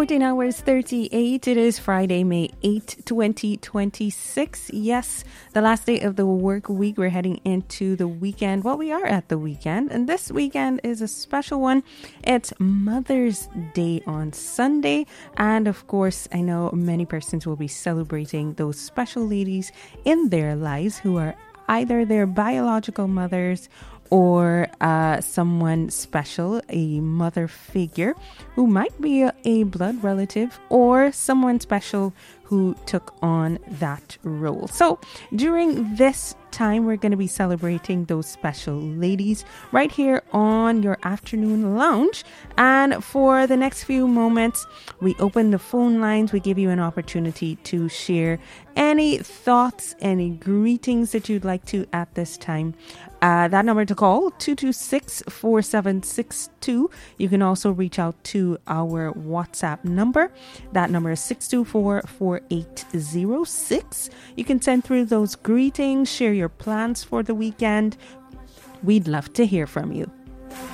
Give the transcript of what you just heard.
14 hours 38. It is Friday, May 8, 2026. Yes, the last day of the work week. We're heading into the weekend. Well, we are at the weekend, and this weekend is a special one. It's Mother's Day on Sunday. And of course, I know many persons will be celebrating those special ladies in their lives who are either their biological mothers or someone special, a mother figure who might be a blood relative or someone special who took on that role. So during this time, we're going to be celebrating those special ladies right here on your afternoon lounge. And for the next few moments, we open the phone lines. We give you an opportunity to share any thoughts, any greetings that you'd like to at this time. That number to call, 226-4762. You can also reach out to our WhatsApp number. That number is 624-4806. You can send through those greetings, share your plans for the weekend. We'd love to hear from you.